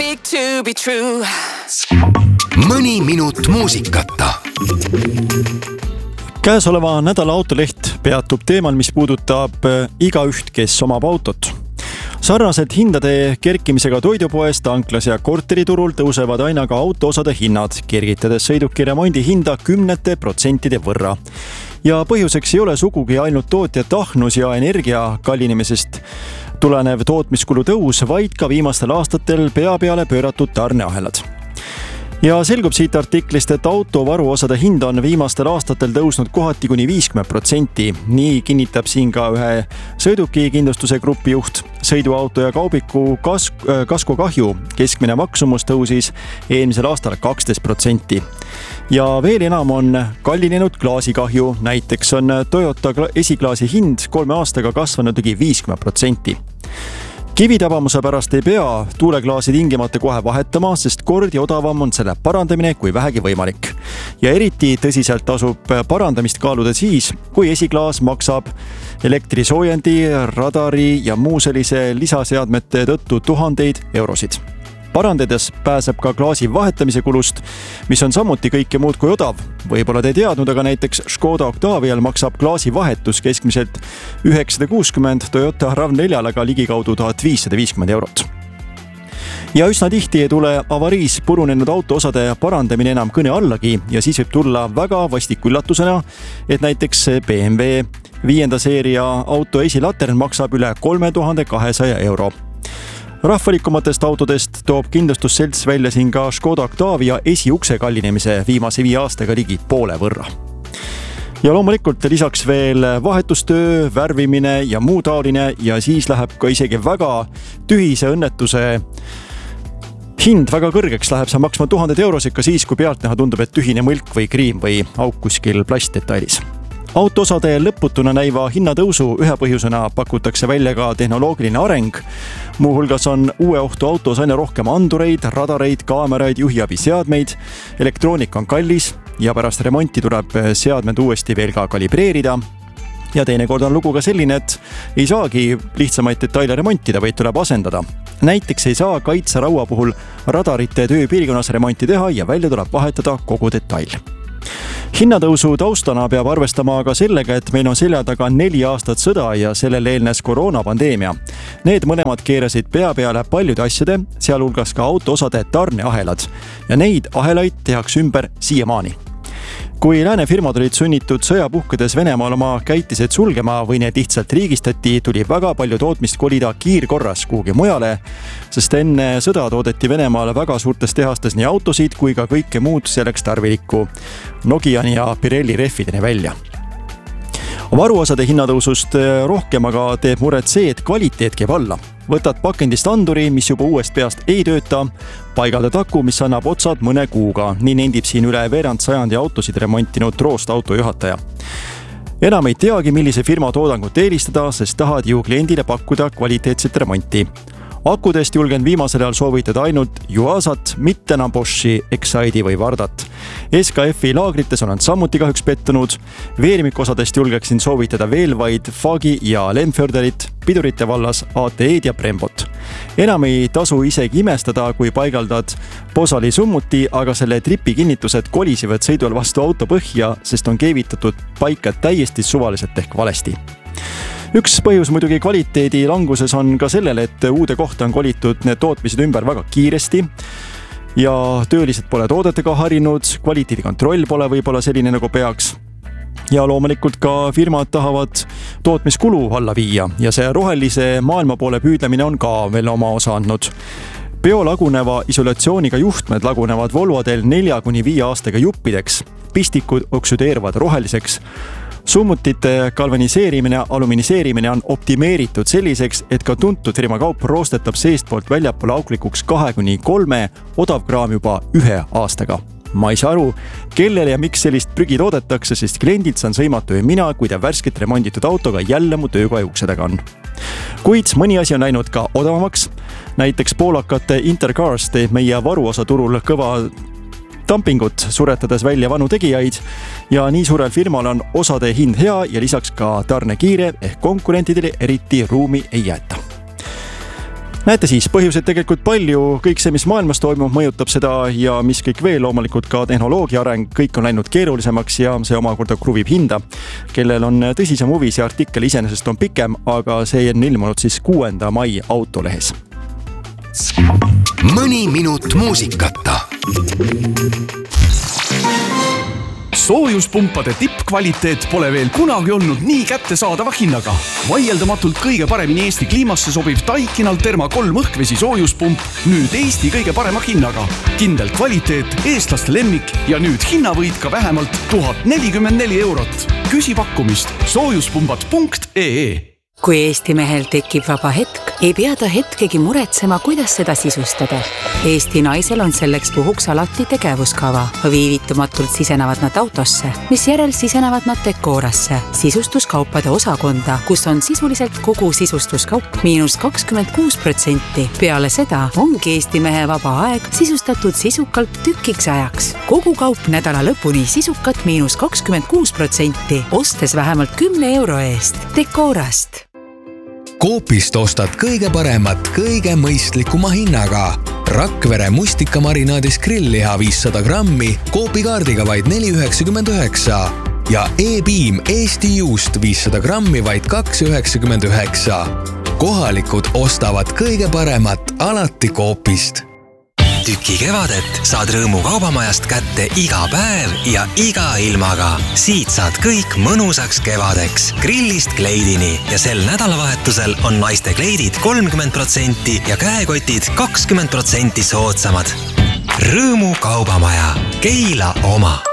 big to be true. Mõni minut muusikata. Käesoleva nädala autoleht peatub teemal, mis puudutab igaüht, kes omab autot. Sarnaselt hindade kerkimisega toidupoes, tanklas ja korteriturul tõusevad aina ka autoosade hinnad, kergitades sõiduki remondi hinda 10% võrra. Ja põhjuseks ei ole sugugi ainult tootjate ahnus ja energia kallinemisest tulenev tootmiskulu tõus, vaid ka viimastel aastatel pea peale pööratud tarneahelad. Ja selgub siit artiklist, et autovaruosade hind on viimastel aastatel tõusnud kohati kuni 50%. Nii kinnitab siin ka ühe sõiduki kindlustuse grupi juht. Sõiduauto ja kaubiku kaskokahju keskmine maksumus tõusis eelmisel aastal 12%. Ja veel enam on kallinenud klaasikahju. Näiteks on Toyota esiklaasi hind 3 aastaga kasvanud ligi 50%. Kivitabamuse pärast ei pea tuuleklaasi tingimata kohe vahetama, sest kordi odavam on selle parandamine kui vähegi võimalik. Ja eriti tõsiselt tasub parandamist kaaluda siis, kui esiklaas maksab elektrisoojendi, radari ja muu sellise lisaseadmete tõttu 1000 eurosid. Parandades pääseb ka klaasi vahetamise kulust, mis on samuti kõike muud kui odav. Võib-olla te teadnud, aga näiteks Škoda Octavial maksab klaasi vahetus keskmiselt 960, Toyota RAV4 aga ligikaudu 1550 eurot. Ja üsna tihti ei tule avariis purunenud autoosade parandamine enam kõne allagi ja siis võib tulla väga vastiku üllatusena, et näiteks BMW 5. seeria auto esilatern maksab üle 3200 euro. Rahvalikumatest autodest toob kindlustusselts välja siin ka Škoda Octavia esiukse kallinemise viimase 5 aastaga ligi poole võrra. Ja loomulikult lisaks veel vahetustöö, värvimine ja muu taoline ja siis läheb ka isegi väga tühise õnnetuse hind väga kõrgeks, läheb see maksma 1000 eurosid ka siis, kui pealtnäha tundub, et tühine mõlk või kriim või auk kuskil plastdetailis. Autoosade lõputuna näiva hinnatõusu ühe põhjusena pakutakse välja ka tehnoloogiline areng. Muuhulgas on uue ohtu autos aina rohkem andureid, radareid, kaameraid, juhiabiseadmeid. Elektroonika on kallis ja pärast remonti tuleb seadmed uuesti veel ka kalibreerida. Ja teinekord on lugu ka selline, et ei saagi lihtsamaid detaile remontida, vaid tuleb asendada. Näiteks ei saa kaitseraua puhul radarite tööpiirkonnas remonti teha ja välja tuleb vahetada kogu detail. Hinnatõusu taustana peab arvestama aga sellega, et meil on selja taga 4 aastat sõda ja sellele eelnes koroonapandeemia. Need mõlemad keerasid pea peale paljude asjade, sealhulgas ka autoosade tarneahelad ja neid ahelaid tehakse ümber siiamaani. Kui lääne firmad olid sunnitud sõjapuhkedes Venemaal oma käitised sulgema või need lihtsalt riigistati, tuli väga palju tootmist kolida kiirkorras kuhugi mujale, sest enne sõda toodeti Venemaal väga suurtes tehastes nii autosid kui ka kõike muud selleks tarvilikku Nokiani ja Pirelli rehvideni välja. Varuosade hinnatõusust rohkem aga teeb muret see, et kvaliteet käib alla. Võtad pakendist anduri, mis juba uuest peast ei tööta, paigaldad aku, mis annab otsad mõne kuuga. Nii nendib siin üle veerand sajandi autosid remontinud Troost autojuhataja. Enam ei teagi, millise firma toodangut eelistada, sest tahad ju kliendile pakkuda kvaliteetset remonti. Akudest julgen viimasel ajal soovitada ainult Juasat, mitte enam Boschi, Excite'i või Vardat. SKF-i laagrites on nad samuti kahjuks pettunud. Veerimikosadest julgeksin soovitada veel vaid Fagi ja Lemförderit, pidurite vallas ATE-d ja Brembot. Enam ei tasu isegi imestada, kui paigaldad Posali summuti, aga selle tripi kinnitused kolisivad sõidul vastu auto põhja, sest on keevitatud paika täiesti suvaliselt ehk valesti. Üks põhjus muidugi kvaliteedi languses on ka sellele, et uude kohta on kolitud need tootmised ümber väga kiiresti ja töölised pole toodetega harinud, kvaliteedikontroll pole võib-olla selline nagu peaks. Ja loomulikult ka firmad tahavad tootmiskulu alla viia ja see rohelise maailma poole püüdlemine on ka veel oma osa andnud. Biolaguneva isolatsiooniga juhtmed lagunevad Volvodel 4-5 aastaga juppideks, pistikud oksüdeeruvad roheliseks. Summutite galvaniseerimine, aluminiseerimine on optimeeritud selliseks, et ka tuntud firma kaup roostetab seestpoolt väljapoole auklikuks 2-3 odavkraam juba 1 aastaga. Ma ei saa aru, kellele ja miks sellist prügi toodetakse, sest kliendilt saan sõimatu ja mina, kui ta värsket remonditud autoga jälle mu töökoja ukse taga on. Kuid mõni asi on läinud ka odavamaks. Näiteks poolakate Intercars teeb meie varuosa turul kõva dumpingut, suretades välja vanu tegijaid ja nii suurel firmal on osade hind hea ja lisaks ka tarne kiire ehk konkurentidele eriti ruumi ei jäeta. Näete siis, põhjuseid tegelikult palju, kõik see, mis maailmas toimub, mõjutab seda ja mis kõik veel, loomulikult ka tehnoloogia areng, kõik on läinud keerulisemaks ja see omakorda kruvib hinda. Kellel on tõsisem huvi, see artikkel iseenesest on pikem, aga see on ilmunud siis 6. mai Autolehes. Mõni minut muusikata. Soojuspumpade tippkvaliteet pole veel kunagi olnud nii kättesaadava hinnaga. Vaieldamatult kõige paremini Eesti kliimasse sobiv Daikinal Therma 3 õhkvesi soojuspump nüüd Eesti kõige parema hinnaga. Kindel kvaliteet, eestlaste lemmik ja nüüd hinnavõit ka vähemalt 1044 €. Küsi pakkumist soojuspumbad.ee. Kui Eesti mehel tekib vaba hetk, ei pea ta hetkegi muretsema, kuidas seda sisustada. Eesti naisel on selleks puhuks alati tegevuskava. Viivitumatult sisenevad nad autosse, mis järel sisenevad nad Decorasse, sisustuskaupade osakonda, kus on sisuliselt kogu sisustuskaup -26%. Peale seda ongi Eesti mehe vaba aeg sisustatud sisukalt tükiks ajaks. Kogu kaup nädala lõpuni sisukat -26%, ostes vähemalt 10 € eest. Decorast. Coopist ostad kõige paremat, kõige mõistlikuma hinnaga. Rakvere mustikamarinaadis grillliha 500 grammi, Coopi kaardiga vaid 4,99 ja E-Beam Eesti juust 500 grammi vaid 2,99. Kohalikud ostavad kõige paremat alati Coopist. Tüki kevadet saad Rõõmu kaubamajast kätte iga päev ja iga ilmaga. Siit saad kõik mõnusaks kevadeks, grillist kleidini ja sel nädalavahetusel on naiste kleidid 30% ja käekotid 20% soodsamad. Rõõmu kaubamaja, Keila oma.